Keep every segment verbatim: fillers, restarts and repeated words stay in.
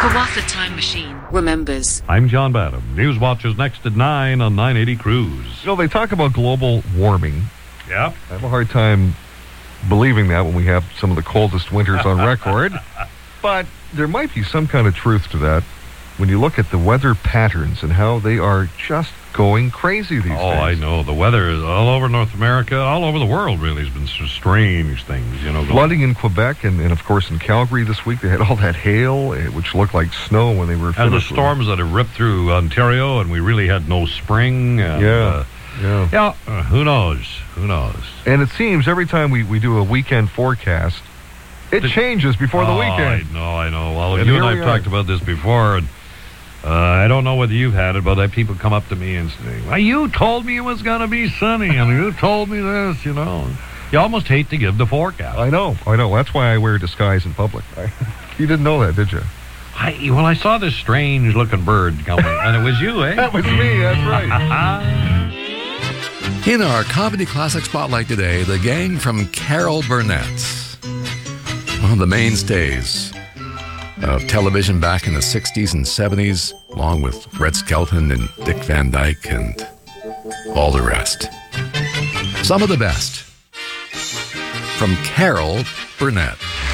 Kawatha Time Machine remembers. I'm John Badham. Newswatch is next at nine on nine eighty Cruise. You know, they talk about global warming. Yep. I have a hard time believing that when we have some of the coldest winters on record. But there might be some kind of truth to that when you look at the weather patterns and how they are just going crazy these oh, days. I know. The weather is all over North America, all over the world, really, has been some strange things, you know. Flooding in Quebec and, and, of course, in Calgary this week, they had all that hail, eh, which looked like snow when they were finished. And the storms that have ripped through Ontario, and we really had no spring. And, yeah. Uh, yeah. Yeah. Uh, who knows? Who knows? And it seems every time we, we do a weekend forecast, it the, changes before oh, the weekend. I know, I know. Well, and you and I have we talked about this before, and Uh, I don't know whether you've had it, but uh, people come up to me and say, well, you told me it was going to be sunny, and you told me this, you know. You almost hate to give the forecast. I know, I know. That's why I wear a disguise in public. I, you didn't know that, did you? I, well, I saw this strange-looking bird coming, and it was you, eh? That was me, that's right. In our Comedy Classic Spotlight today, the gang from Carol Burnett. One of the mainstays of television back in the sixties and seventies, along with Red Skelton and Dick Van Dyke and all the rest. Some of the best from Carol Burnett.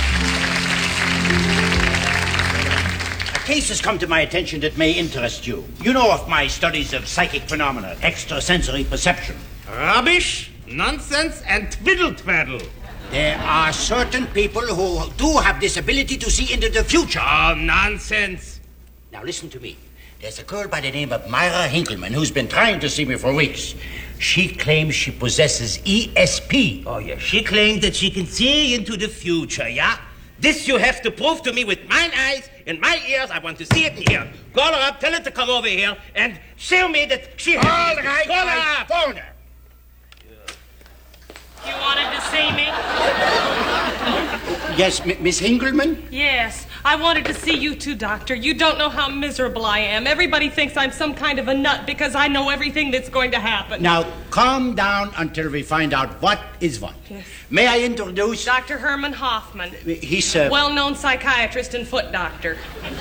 A case has come to my attention that may interest you. You know of my studies of psychic phenomena, extrasensory perception. Rubbish, nonsense, and twiddle-twaddle. There are certain people who do have this ability to see into the future. Oh, nonsense. Now listen to me. There's a girl by the name of Myra Hinkleman who's been trying to see me for weeks. She claims she possesses E S P. Oh, yeah, she claims that she can see into the future, yeah? This you have to prove to me with my eyes and my ears. I want to see it in here. Call her up, tell her to come over here, and show me that she has... All right, call her I up. phone her. You wanted to see me? Yes, M- Miss Hinkleman? Yes. I wanted to see you too, Doctor. You don't know how miserable I am. Everybody thinks I'm some kind of a nut because I know everything that's going to happen. Now, calm down until we find out what is what. Yes. May I introduce... Doctor Herman Hoffman. He's a... well-known psychiatrist and foot doctor.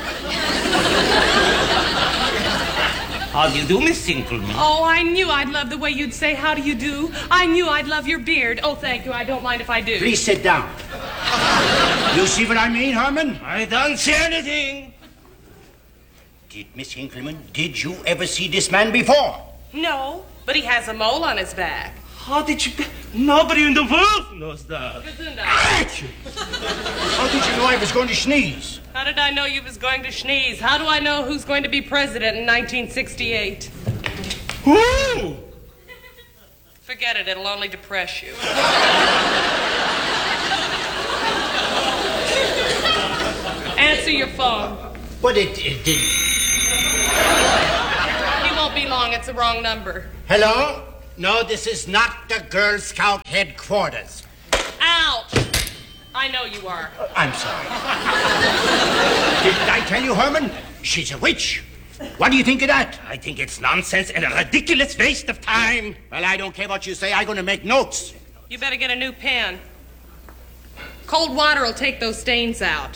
How do you do, Miss Hinkleman? Oh, I knew I'd love the way you'd say, how do you do? I knew I'd love your beard. Oh, thank you. I don't mind if I do. Please sit down. You see what I mean, Herman? I don't see anything. Did, Miss Hinkleman, did you ever see this man before? No, but he has a mole on his back. How did you... Nobody in the world knows that. How did you know I was going to sneeze? How did I know you was going to sneeze? How do I know who's going to be president in nineteen sixty-eight? Who? Forget it. It'll only depress you. Answer your phone. But it, it did. He won't be long. It's the wrong number. Hello? No, this is not the Girl Scout headquarters. Ouch! I know you are. Uh, I'm sorry. Didn't I tell you, Herman? She's a witch. What do you think of that? I think it's nonsense and a ridiculous waste of time. Well, I don't care what you say. I'm going to make notes. You better get a new pen. Cold water will take those stains out.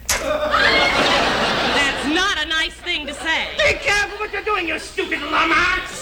That's not a nice thing to say. Be careful what you're doing, you stupid lummox!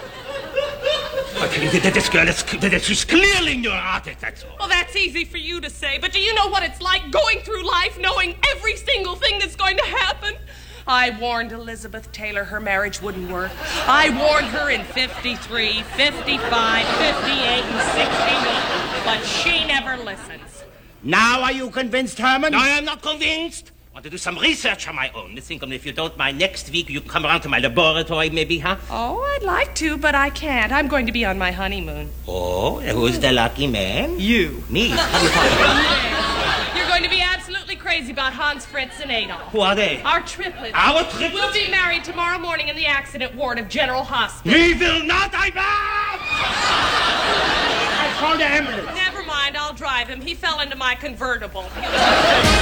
I tell you that this girl is, that she's clearly neurotic, that's all. Well, that's easy for you to say, but do you know what it's like going through life knowing every single thing that's going to happen? I warned Elizabeth Taylor her marriage wouldn't work. I warned her in fifty-three, fifty-five, fifty-eight, and sixty-one, but she never listens. Now are you convinced, Herman? No, I'm not convinced. I want to do some research on my own. Miss Hinkleman, if you don't mind, next week you can come around to my laboratory, maybe, huh? Oh, I'd like to, but I can't. I'm going to be on my honeymoon. Oh, and who's the lucky man? You. Me? How do you talk about? Yes. You're going to be absolutely crazy about Hans, Fritz, and Adolf. Who are they? Our triplets. Our triplets? We'll be married tomorrow morning in the accident ward of General Hospital. We will not, I vow! I called the ambulance. Never mind, I'll drive him. He fell into my convertible.